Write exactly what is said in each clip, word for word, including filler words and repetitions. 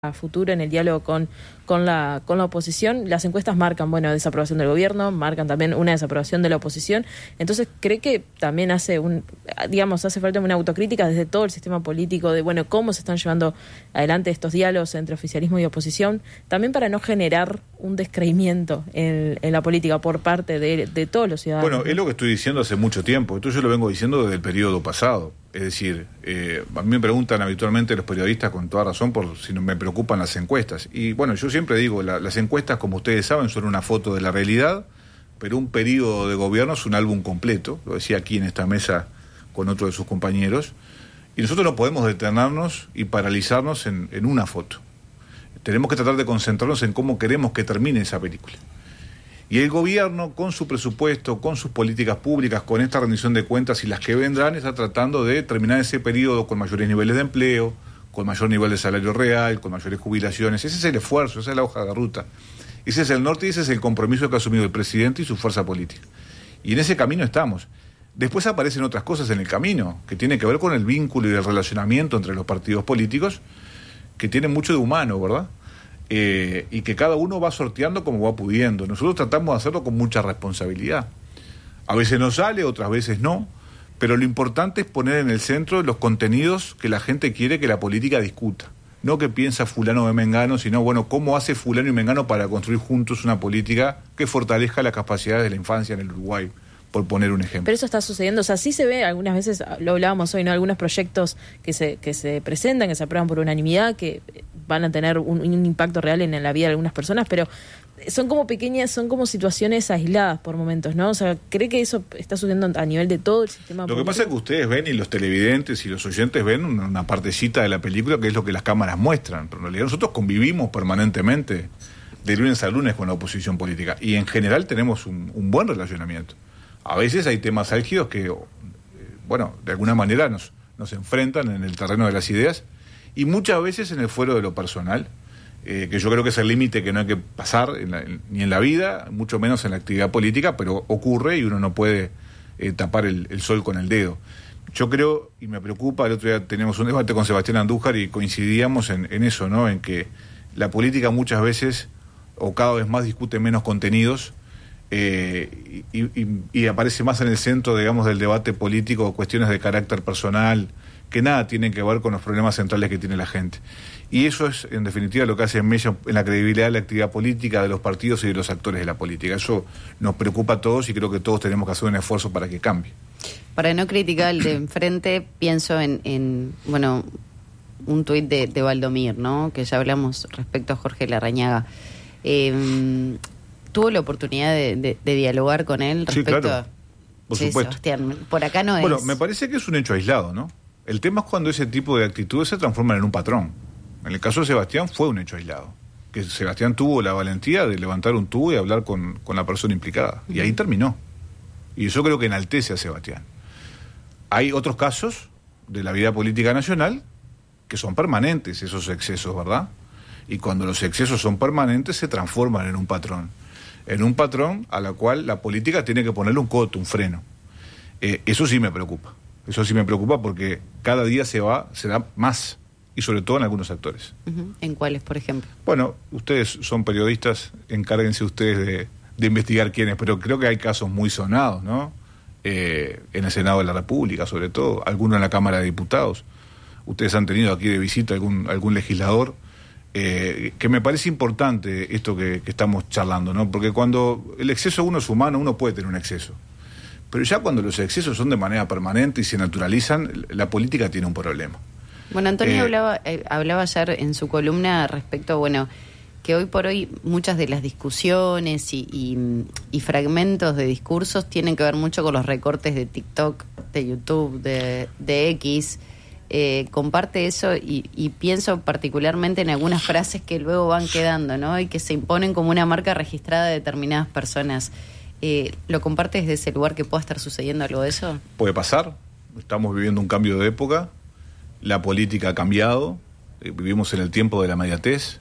a futuro en el diálogo con, con, la, con la oposición. Las encuestas marcan, bueno, desaprobación del gobierno, marcan también una desaprobación de la oposición. Entonces, ¿cree que también hace un, digamos, hace falta una autocrítica desde todo el sistema político de, bueno, cómo se están llevando adelante estos diálogos entre oficialismo y oposición, también para no generar un descreimiento en, en la política por parte de, de todos los ciudadanos? Bueno, es lo que estoy diciendo hace mucho tiempo. Esto yo lo vengo diciendo desde el periodo pasado. Es decir, eh, a mí me preguntan habitualmente los periodistas con toda razón por si no me preocupan las encuestas. Y bueno, yo siempre digo, la, las encuestas, como ustedes saben, son una foto de la realidad, pero un periodo de gobierno es un álbum completo. Lo decía aquí en esta mesa con otro de sus compañeros. Y nosotros no podemos detenernos y paralizarnos en, en una foto. Tenemos que tratar de concentrarnos en cómo queremos que termine esa película. Y el gobierno, con su presupuesto, con sus políticas públicas, con esta rendición de cuentas y las que vendrán, está tratando de terminar ese periodo con mayores niveles de empleo, con mayor nivel de salario real, con mayores jubilaciones. Ese es el esfuerzo, esa es la hoja de ruta. Ese es el norte y ese es el compromiso que ha asumido el presidente y su fuerza política. Y en ese camino estamos. Después aparecen otras cosas en el camino, que tienen que ver con el vínculo y el relacionamiento entre los partidos políticos, que tienen mucho de humano, ¿verdad? Eh, y que cada uno va sorteando como va pudiendo. Nosotros tratamos de hacerlo con mucha responsabilidad. A veces nos sale, otras veces no, pero lo importante es poner en el centro los contenidos que la gente quiere que la política discuta. No que piensa fulano de mengano, sino, bueno, cómo hace fulano y mengano para construir juntos una política que fortalezca las capacidades de la infancia en el Uruguay, por poner un ejemplo. Pero eso está sucediendo, o sea, sí se ve algunas veces, lo hablábamos hoy, ¿no? Algunos proyectos que se que se presentan, que se aprueban por unanimidad, que van a tener un, un impacto real en, en la vida de algunas personas, pero son como pequeñas, son como situaciones aisladas por momentos, ¿no? O sea, ¿cree que eso está sucediendo a nivel de todo el sistema político? Lo que pasa es que ustedes ven, y los televidentes y los oyentes ven una, una partecita de la película que es lo que las cámaras muestran, pero en realidad nosotros convivimos permanentemente de lunes a lunes con la oposición política, y en general tenemos un, un buen relacionamiento. A veces hay temas álgidos que, bueno, de alguna manera nos, nos enfrentan en el terreno de las ideas, y muchas veces en el fuero de lo personal, eh, que yo creo que es el límite que no hay que pasar en la, en, ni en la vida, mucho menos en la actividad política, pero ocurre y uno no puede eh, tapar el, el sol con el dedo. Yo creo, y me preocupa, el otro día teníamos un debate con Sebastián Andújar y coincidíamos en, en eso, ¿no? En que la política muchas veces, o cada vez más, discute menos contenidos, Eh, y, y, y aparece más en el centro, digamos, del debate político cuestiones de carácter personal que nada tienen que ver con los problemas centrales que tiene la gente. Y eso es, en definitiva, lo que hace mella en la credibilidad de la actividad política de los partidos y de los actores de la política. Eso nos preocupa a todos y creo que todos tenemos que hacer un esfuerzo para que cambie. Para no criticar al de enfrente, pienso en, en bueno, un tuit de, de Valdomir, ¿no? Que ya hablamos respecto a Jorge Larrañaga. Eh, ¿Tuvo la oportunidad de, de, de dialogar con él respecto sí, claro. a... Por sí, supuesto. Sebastián, por acá no es... Bueno, me parece que es un hecho aislado, ¿no? El tema es cuando ese tipo de actitudes se transforman en un patrón. En el caso de Sebastián fue un hecho aislado. Que Sebastián tuvo la valentía de levantar un tubo y hablar con, con la persona implicada. Y ahí terminó. Y eso creo que enaltece a Sebastián. Hay otros casos de la vida política nacional que son permanentes, esos excesos, ¿verdad? Y cuando los excesos son permanentes se transforman en un patrón. En un patrón a la cual la política tiene que ponerle un coto, un freno. Eh, eso sí me preocupa. Eso sí me preocupa porque cada día se va, se da más, y sobre todo en algunos actores. Uh-huh. ¿En cuáles, por ejemplo? Bueno, ustedes son periodistas, encárguense ustedes de, de investigar quiénes, pero creo que hay casos muy sonados, ¿no? Eh, en el Senado de la República, sobre todo, algunos en la Cámara de Diputados. Ustedes han tenido aquí de visita algún, algún legislador. Eh, que me parece importante esto que, que estamos charlando, ¿no? Porque cuando el exceso uno es humano, uno puede tener un exceso. Pero ya cuando los excesos son de manera permanente y se naturalizan, la política tiene un problema. Bueno, Antonio eh, hablaba, eh, hablaba ayer en su columna respecto, bueno, que hoy por hoy muchas de las discusiones y, y, y fragmentos de discursos tienen que ver mucho con los recortes de TikTok, de YouTube, de, de X. Eh, comparte eso y, y pienso particularmente en algunas frases que luego van quedando, ¿no? Y que se imponen como una marca registrada de determinadas personas. Eh, ¿Lo comparte desde ese lugar que pueda estar sucediendo algo de eso? Puede pasar. Estamos viviendo un cambio de época. La política ha cambiado. Eh, vivimos en el tiempo de la inmediatez.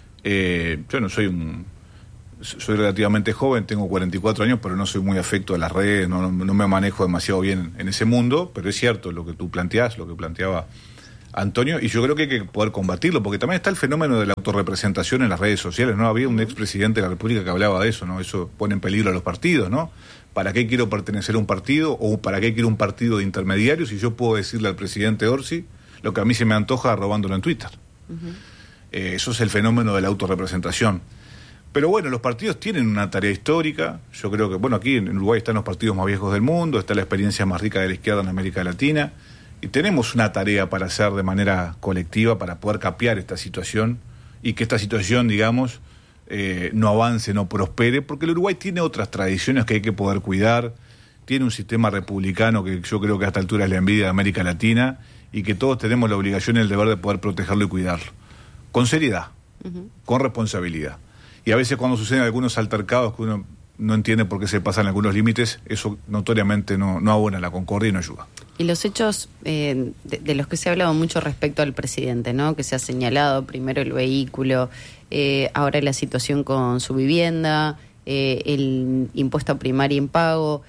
Eh, yo no soy un... Soy relativamente joven, tengo cuarenta y cuatro años, pero no soy muy afecto a las redes, no, no me manejo demasiado bien en ese mundo, pero es cierto lo que tú planteás, lo que planteaba Antonio, y yo creo que hay que poder combatirlo, porque también está el fenómeno de la autorrepresentación en las redes sociales, ¿no? Había un expresidente de la República que hablaba de eso, ¿no? Eso pone en peligro a los partidos, ¿no? ¿Para qué quiero pertenecer a un partido o para qué quiero un partido de intermediarios si yo puedo decirle al presidente Orsi lo que a mí se me antoja robándolo en Twitter? Uh-huh. Eh, eso es el fenómeno de la autorrepresentación. Pero bueno, los partidos tienen una tarea histórica. Yo creo que, bueno, aquí en Uruguay están los partidos más viejos del mundo, está la experiencia más rica de la izquierda en América Latina, y tenemos una tarea para hacer de manera colectiva para poder capear esta situación y que esta situación, digamos, eh, no avance, no prospere, porque el Uruguay tiene otras tradiciones que hay que poder cuidar, tiene un sistema republicano que yo creo que a esta altura es la envidia de América Latina y que todos tenemos la obligación y el deber de poder protegerlo y cuidarlo, con seriedad, uh-huh. con responsabilidad. Y a veces cuando suceden algunos altercados que uno no entiende por qué se pasan algunos límites, eso notoriamente no, no abona la concordia y no ayuda. Y los hechos eh, de, de los que se ha hablado mucho respecto al presidente, ¿no? Que se ha señalado primero el vehículo, eh, ahora la situación con su vivienda, eh, el impuesto a primaria impago.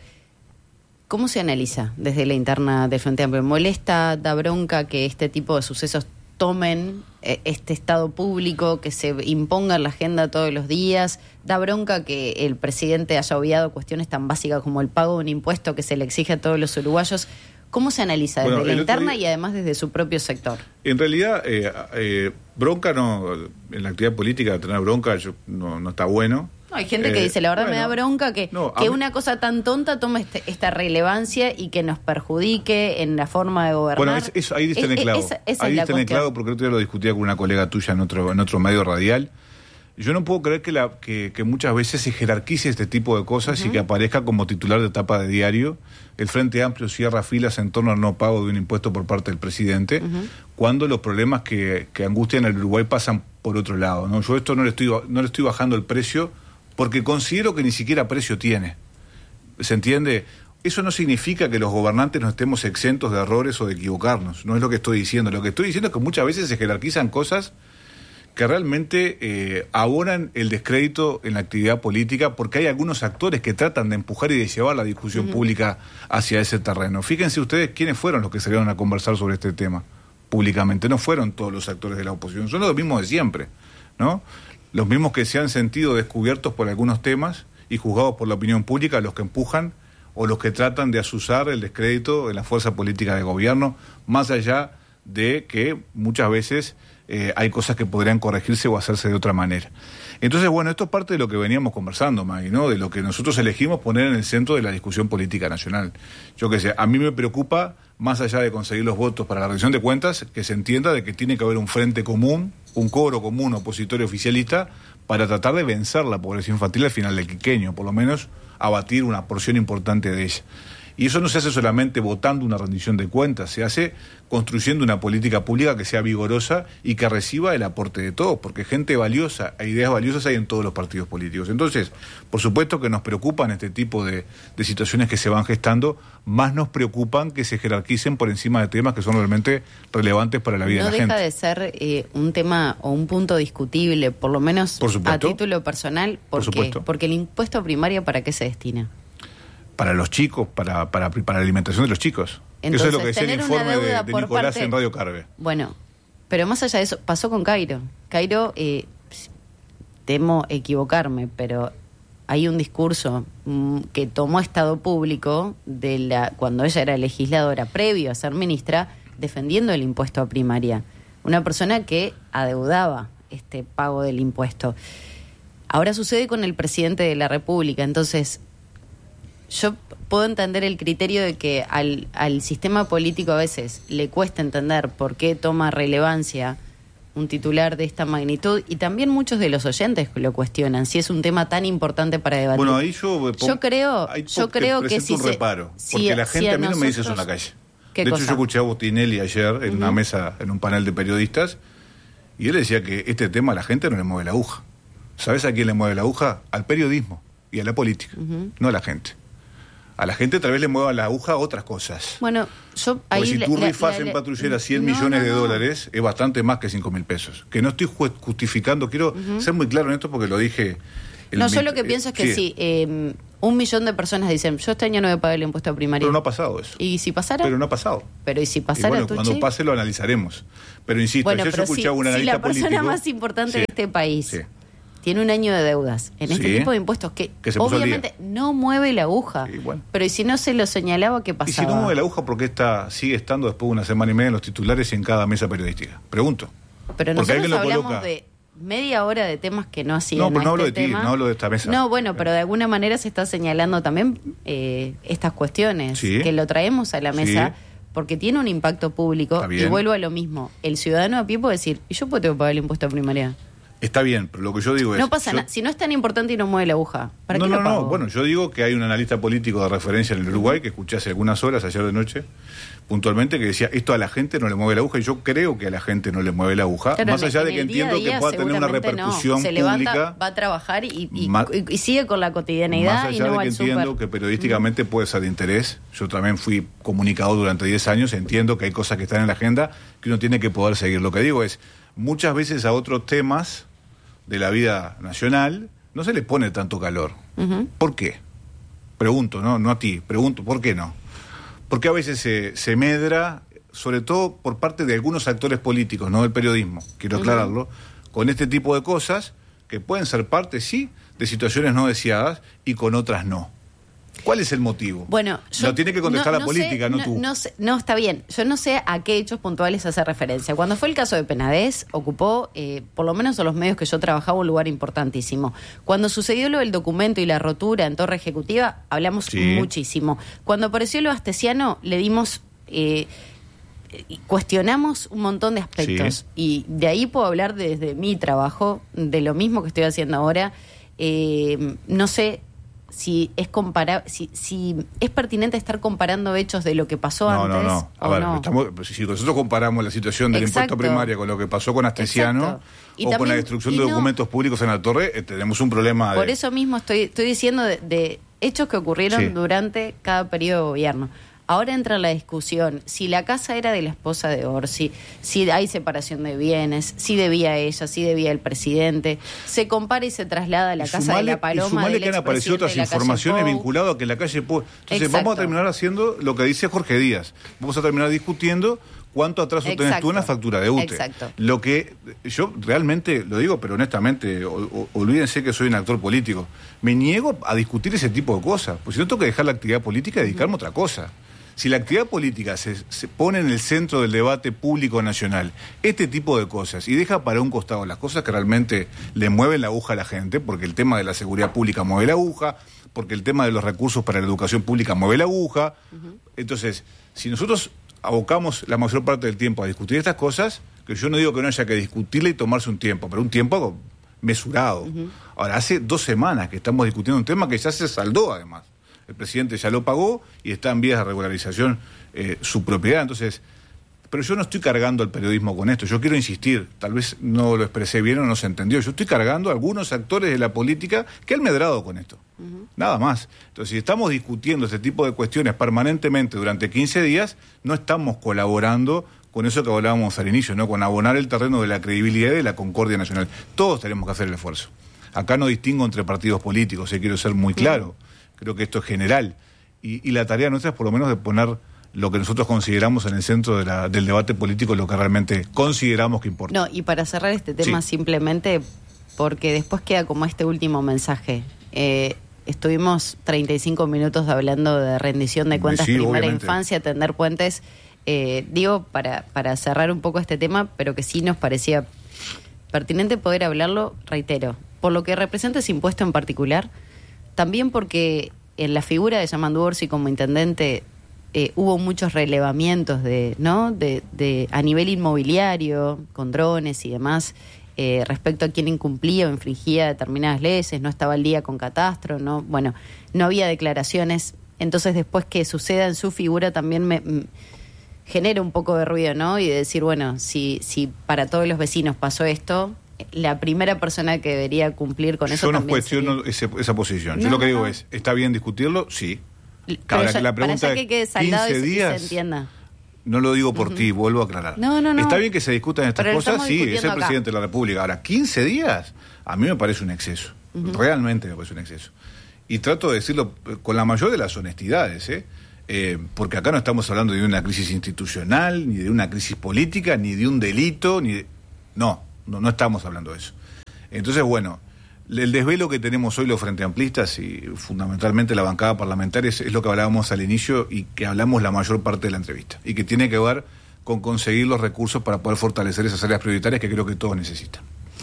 ¿Cómo se analiza desde la interna del Frente Amplio? ¿Molesta, da bronca que este tipo de sucesos tomen eh, este estado público, que se imponga en la agenda todos los días? ¿Da bronca que el presidente haya obviado cuestiones tan básicas como el pago de un impuesto que se le exige a todos los uruguayos? ¿Cómo se analiza desde bueno, la interna día, y además desde su propio sector? En realidad, eh, eh, bronca no, en la actividad política tener bronca yo, no, no está bueno. No, hay gente eh, que dice, la verdad bueno, me da bronca que, no, que una cosa tan tonta tome este, esta relevancia y que nos perjudique en la forma de gobernar. Bueno, es, es, ahí diste en el clavo. Esa, esa ahí diste en el clavo, porque el otro día lo discutía con una colega tuya en otro, en otro medio radial. Yo no puedo creer que, la, que, que muchas veces se jerarquice este tipo de cosas uh-huh. y que aparezca como titular de tapa de diario. El Frente Amplio cierra filas en torno al no pago de un impuesto por parte del presidente, uh-huh. cuando los problemas que, que angustian al Uruguay pasan por otro lado, ¿no? Yo esto no le estoy no le estoy bajando el precio porque considero que ni siquiera precio tiene. ¿Se entiende? Eso no significa que los gobernantes no estemos exentos de errores o de equivocarnos. No es lo que estoy diciendo. Lo que estoy diciendo es que muchas veces se jerarquizan cosas que realmente eh, abonan el descrédito en la actividad política, porque hay algunos actores que tratan de empujar y de llevar la discusión uh-huh. pública hacia ese terreno. Fíjense ustedes quiénes fueron los que salieron a conversar sobre este tema públicamente. No fueron todos los actores de la oposición, son los mismos de siempre, ¿no? Los mismos que se han sentido descubiertos por algunos temas y juzgados por la opinión pública, los que empujan o los que tratan de asusar el descrédito en la fuerza política de gobierno, más allá de que muchas veces Eh, hay cosas que podrían corregirse o hacerse de otra manera. Entonces, bueno, esto es parte de lo que veníamos conversando, Maggie, ¿no? De lo que nosotros elegimos poner en el centro de la discusión política nacional. Yo qué sé, a mí me preocupa, más allá de conseguir los votos para la rendición de cuentas, que se entienda de que tiene que haber un frente común, un coro común opositor y oficialista, para tratar de vencer la pobreza infantil al final del quiqueño, por lo menos abatir una porción importante de ella. Y eso no se hace solamente votando una rendición de cuentas, se hace construyendo una política pública que sea vigorosa y que reciba el aporte de todos, porque gente valiosa e ideas valiosas hay en todos los partidos políticos. Entonces, por supuesto que nos preocupan este tipo de, de situaciones que se van gestando, más nos preocupan que se jerarquicen por encima de temas que son realmente relevantes para la vida no de la gente. No deja de ser eh, un tema o un punto discutible, por lo menos a título personal. ¿Por, por qué? Porque el impuesto primario, ¿para qué se destina? Para los chicos, para, para, para la alimentación de los chicos. Entonces, eso es lo que decía el informe de, de Nicolás parte, en Radio Carve. Bueno, pero más allá de eso, pasó con Cairo. Cairo, eh, temo equivocarme, pero hay un discurso mm, que tomó Estado Público de la cuando ella era legisladora, previo a ser ministra, defendiendo el impuesto a primaria. Una persona que adeudaba este pago del impuesto. Ahora sucede con el presidente de la República, entonces yo puedo entender el criterio de que al, al sistema político a veces le cuesta entender por qué toma relevancia un titular de esta magnitud, y también muchos de los oyentes lo cuestionan si es un tema tan importante para debatir. Bueno, ahí yo, yo creo, yo creo que si un se, reparo, si, porque la gente si a, a mí nosotros, no me dice eso en la calle. De hecho, cosa? yo escuché a Botinelli ayer en uh-huh. una mesa, en un panel de periodistas, y él decía que este tema a la gente no le mueve la aguja. ¿Sabes a quién le mueve la aguja? Al periodismo y a la política, uh-huh. no a la gente. A la gente tal vez le mueva la aguja a otras cosas. Bueno, yo ahí... Porque si tú la, rifas la, la, en patrullera cien no, millones no, de no. dólares, es bastante más que cinco mil pesos. Que no estoy justificando, quiero uh-huh. ser muy claro en esto porque lo dije... El no, yo lo que pienso es que sí, sí eh, un millón de personas dicen, yo este año no voy a pagar el impuesto primario. Pero no ha pasado eso. ¿Y si pasara? Pero no ha pasado. Pero ¿y si pasara, y bueno, Tucci? cuando pase lo analizaremos. Pero insisto, bueno, yo pero escuchaba si, un analista si la persona político, más importante sí, de este país sí. tiene un año de deudas en este Sí. tipo de impuestos que, Que se puso al obviamente no mueve la aguja. Y bueno. Pero ¿y si no se lo señalaba, qué pasaba? Y si no mueve la aguja, ¿por qué está, sigue estando después de una semana y media en los titulares y en cada mesa periodística? Pregunto. Pero Porque nosotros alguien lo hablamos coloca. de media hora de temas que no hacían. No, pero no a hablo este de ti, tema. no hablo de esta mesa. No, bueno, pero de alguna manera se está señalando también eh, estas cuestiones, Sí. que lo traemos a la mesa Sí. porque tiene un impacto público. Está bien. Y vuelvo a lo mismo. El ciudadano a pie puede decir, ¿y yo puedo tengo que pagar el impuesto primaria? Está bien, pero lo que yo digo es... No pasa yo- nada. Si no es tan importante y no mueve la aguja, ¿para no, qué no, lo pago? no, bueno, yo digo que hay un analista político de referencia en el Uruguay que escuché hace algunas horas, ayer de noche, puntualmente, que decía, esto a la gente no le mueve la aguja, y yo creo que a la gente no le mueve la aguja, Claro, más en- allá en de que el día a entiendo día que pueda tener una seguramente repercusión no. Se levanta, pública, va a trabajar y, y- Ma- y- y sigue con la cotidianeidad más allá y no de va que al entiendo súper. que periodísticamente puede ser de interés. Yo también fui comunicador durante diez años, entiendo que hay cosas que están en la agenda que uno tiene que poder seguir. Lo que digo es, muchas veces a otros temas de la vida nacional no se le pone tanto calor. Ujú. ¿Por qué? Pregunto, no, no a ti, pregunto, ¿por qué no? Porque a veces se, se medra, sobre todo por parte de algunos actores políticos, no del periodismo, quiero aclararlo, con este tipo de cosas que pueden ser parte, sí, de situaciones no deseadas y con otras no. ¿Cuál es el motivo? Bueno, yo lo tiene que contestar no- la no política, sé, no, tú. No, sé- no, está bien. Yo no sé a qué hechos puntuales hace referencia. Cuando fue el caso de Penades, ocupó, eh, por lo menos en los medios que yo trabajaba, un lugar importantísimo. Cuando sucedió lo del documento y la rotura en Torre Ejecutiva, hablamos Sí. muchísimo. Cuando apareció lo astesiano, le dimos... Eh, y cuestionamos un montón de aspectos. Sí. Y de ahí puedo hablar desde mi trabajo, de lo mismo que estoy haciendo ahora. Eh, no sé si es compara si, si es pertinente estar comparando hechos de lo que pasó No, antes no, no. A o ver, no. estamos, si nosotros comparamos la situación del Exacto. impuesto primario con lo que pasó con Astesiano Exacto. Y o con también- la destrucción y de no- documentos públicos en la Torre, eh, tenemos un problema Por de... eso mismo estoy estoy diciendo de, de hechos que ocurrieron Sí. durante cada periodo de gobierno. Ahora entra la discusión si la casa era de la esposa de Orsi, si hay separación de bienes, si debía ella, si debía el presidente. Se compara y se traslada a la Y casa sumale- de la Paloma. Y sumale del que han aparecido expresidente otras de la calle informaciones Pou. vinculadas a que la calle Pou... Entonces Exacto. vamos a terminar haciendo lo que dice Jorge Díaz. Vamos a terminar discutiendo cuánto atraso tenés Exacto. tú en la factura de U T E. Exacto. Lo que yo realmente lo digo, pero honestamente, o- o- olvídense que soy un actor político. Me niego a discutir ese tipo de cosas. Pues si no tengo que dejar la actividad política y dedicarme a otra cosa. Si la actividad política se, se pone en el centro del debate público nacional, este tipo de cosas, y deja para un costado las cosas que realmente le mueven la aguja a la gente, porque el tema de la seguridad pública mueve la aguja, porque el tema de los recursos para la educación pública mueve la aguja. Uh-huh. Entonces, si nosotros abocamos la mayor parte del tiempo a discutir estas cosas, que yo no digo que no haya que discutirla y tomarse un tiempo, pero un tiempo mesurado. Uh-huh. Ahora, hace dos semanas que estamos discutiendo un tema que ya se saldó además. El presidente ya lo pagó y está en vías de regularización eh, su propiedad. Entonces, pero yo no estoy cargando al periodismo con esto. Yo quiero insistir, tal vez no lo expresé bien o no se entendió. Yo estoy cargando a algunos actores de la política que han medrado con esto. Uh-huh. Nada más. Entonces, si estamos discutiendo este tipo de cuestiones permanentemente durante quince días, no estamos colaborando con eso que hablábamos al inicio, ¿no? Con abonar el terreno de la credibilidad y de la concordia nacional. Todos tenemos que hacer el esfuerzo. Acá no distingo entre partidos políticos, eh, quiero ser muy claro. Uh-huh. Creo que esto es general. Y, y la tarea nuestra es por lo menos de poner lo que nosotros consideramos en el centro de la, del debate político, lo que realmente consideramos que importa. No, y para cerrar este tema Sí. simplemente, porque después queda como este último mensaje. Eh, estuvimos treinta y cinco minutos hablando de rendición de cuentas, Sí, primera obviamente. infancia, tender puentes. Eh, digo, para, para cerrar un poco este tema, pero que sí nos parecía pertinente poder hablarlo, reitero, por lo que representa ese impuesto en particular. También porque en la figura de Yamandu Orsi como intendente eh, hubo muchos relevamientos de, ¿no? de, de a nivel inmobiliario, con drones y demás, eh, respecto a quién incumplía o infringía determinadas leyes, no estaba al día con catastro, no, bueno, no había declaraciones. Entonces después que suceda en su figura también me m- genera un poco de ruido, ¿no? Y de decir, bueno, si, si para todos los vecinos pasó esto, la primera persona que debería cumplir con eso Yo no también cuestiono ese, esa posición. No, Yo lo que no, digo no. es, ¿está bien discutirlo? Sí. Pero Ahora, ya- la para pregunta ya que es, quede saldado y quince se- y se días, entienda. no lo digo por ti, vuelvo a aclarar. No, no, no. Está bien que se discutan estas Pero lo cosas, estamos sí, es el discutiendo acá. presidente de la República. Ahora, quince días, a mí me parece un exceso. Uh-huh. Realmente me parece un exceso. y trato de decirlo con la mayor de las honestidades, ¿eh? Eh, porque acá no estamos hablando de una crisis institucional, ni de una crisis política, ni de un delito, ni de... No, no, no estamos hablando de eso. Entonces, bueno, el desvelo que tenemos hoy los Frente Amplistas y fundamentalmente la bancada parlamentaria es, es lo que hablábamos al inicio y que hablamos la mayor parte de la entrevista, y que tiene que ver con conseguir los recursos para poder fortalecer esas áreas prioritarias que creo que todos necesitan.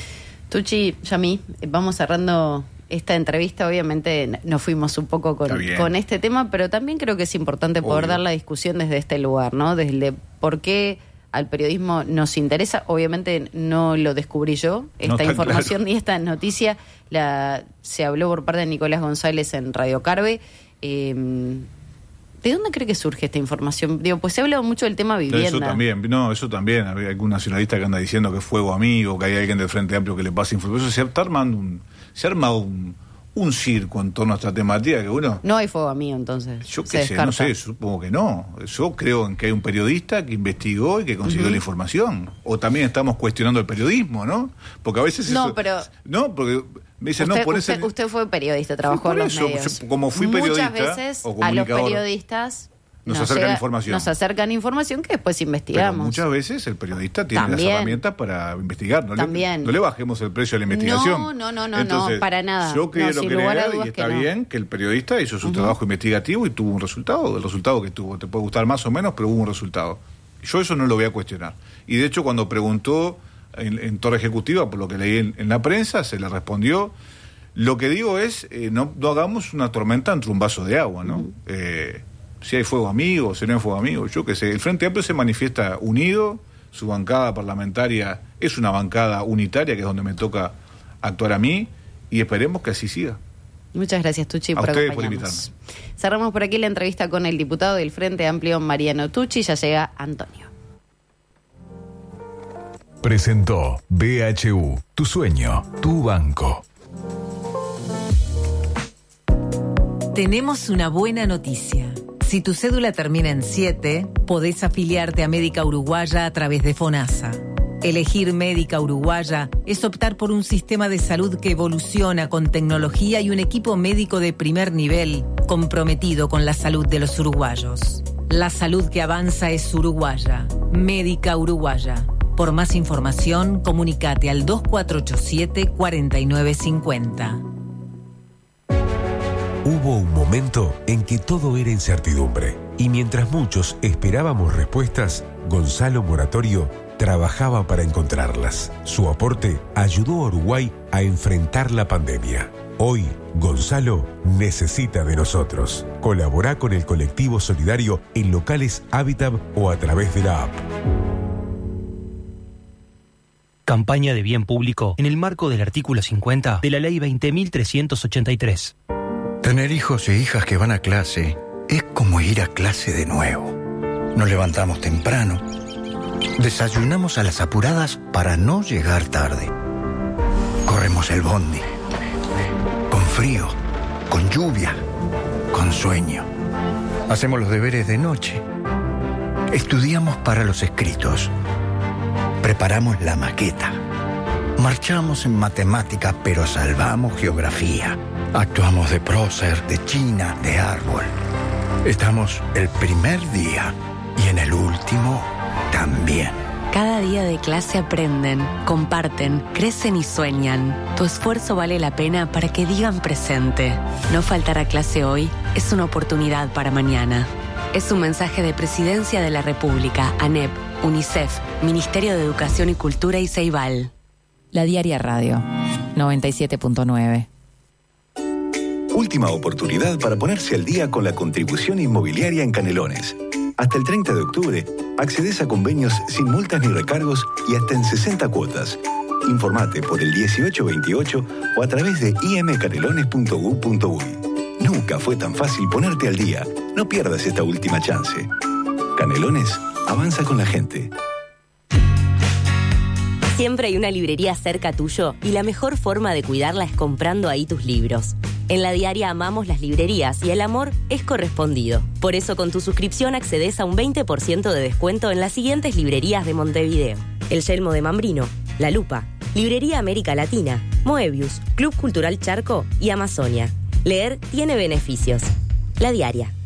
Tucci, Yamí, vamos cerrando esta entrevista. Obviamente nos fuimos un poco con, con este tema, pero también creo que es importante poder Obvio. dar la discusión desde este lugar, ¿no? Desde por qué al periodismo nos interesa. Obviamente no lo descubrí yo, esta no información claro. ni esta noticia la se habló por parte de Nicolás González en Radio Carve. Eh, ¿De dónde cree que surge esta información? Digo, pues se ha hablado mucho del tema vivienda. Eso también, no, eso también. Hay algún nacionalista que anda diciendo que es fuego amigo, que hay alguien del Frente Amplio que le pasa información. Se está armando un, se arma un, un circo en torno a esta temática que uno... No hay fuego amigo, entonces. Yo qué sé, no sé, supongo que no. Yo creo en que hay un periodista que investigó y que consiguió uh-huh. la información. O también estamos cuestionando el periodismo, ¿no? Porque a veces... No, eso, pero... No, porque... Me dice, usted, no, por usted, ese... usted fue periodista, trabajó en los eso, medios. Yo, como fui periodista... Muchas veces o a los periodistas... Nos, nos acercan llega, información. Nos acercan información que después investigamos. Pero muchas veces el periodista tiene También. las herramientas para investigar. No También. Le, no le bajemos el precio a la investigación. No, no, no, no, Entonces, no para nada. Yo quiero no, creer, y está que bien, no. que el periodista hizo su uh-huh. trabajo investigativo y tuvo un resultado. El resultado que tuvo, te puede gustar más o menos, pero hubo un resultado. Yo eso no lo voy a cuestionar. Y de hecho, cuando preguntó en, en Torre Ejecutiva, por lo que leí en, en la prensa, se le respondió. Lo que digo es, eh, no, no hagamos una tormenta entre un vaso de agua, ¿no? Uh-huh. Eh, si hay fuego amigo, si no hay fuego amigo, yo qué sé. El Frente Amplio se manifiesta unido, su bancada parlamentaria es una bancada unitaria, que es donde me toca actuar a mí, y esperemos que así siga. Muchas gracias, Tucci, a por ustedes acompañarnos. por invitarme. Cerramos por aquí la entrevista con el diputado del Frente Amplio, Mariano Tucci. Ya llega Antonio. Presentó B H U, tu sueño, tu banco. Tenemos una buena noticia. Si tu cédula termina en siete, podés afiliarte a Médica Uruguaya a través de FONASA. Elegir Médica Uruguaya es optar por un sistema de salud que evoluciona con tecnología y un equipo médico de primer nivel comprometido con la salud de los uruguayos. La salud que avanza es uruguaya. Médica Uruguaya. Por más información, comunicate al dos cuatro ocho siete, cuatro nueve cinco cero. Hubo un momento en que todo era incertidumbre y mientras muchos esperábamos respuestas, Gonzalo Moratorio trabajaba para encontrarlas. Su aporte ayudó a Uruguay a enfrentar la pandemia. Hoy, Gonzalo necesita de nosotros. Colabora con el colectivo solidario en locales Habitat o a través de la app. Campaña de bien público en el marco del artículo cincuenta de la Ley veinte mil trescientos ochenta y tres. Tener hijos e hijas que van a clase es como ir a clase de nuevo. Nos levantamos temprano, desayunamos a las apuradas para no llegar tarde. Corremos el bondi, con frío, con lluvia, con sueño. Hacemos los deberes de noche. Estudiamos para los escritos. Preparamos la maqueta. Marchamos en matemática, pero salvamos geografía. Actuamos de prócer, de china, de árbol. Estamos el primer día y en el último también. Cada día de clase aprenden, comparten, crecen y sueñan. Tu esfuerzo vale la pena para que digan presente. No faltar a clase hoy es una oportunidad para mañana. Es un mensaje de Presidencia de la República, ANEP, UNICEF, Ministerio de Educación y Cultura y Ceibal. La Diaria Radio, noventa y siete punto nueve. Última oportunidad para ponerse al día con la contribución inmobiliaria en Canelones. Hasta el treinta de octubre, accedes a convenios sin multas ni recargos y hasta en sesenta cuotas. Informate por el dieciocho veintiocho o a través de i m canelones punto gov punto uy. Nunca fue tan fácil ponerte al día. No pierdas esta última chance. Canelones avanza con la gente. Siempre hay una librería cerca tuyo y la mejor forma de cuidarla es comprando ahí tus libros. En La Diaria amamos las librerías y el amor es correspondido. Por eso con tu suscripción accedes a un veinte por ciento de descuento en las siguientes librerías de Montevideo: El Yelmo de Mambrino, La Lupa, Librería América Latina, Moebius, Club Cultural Charco y Amazonia. Leer tiene beneficios. La Diaria.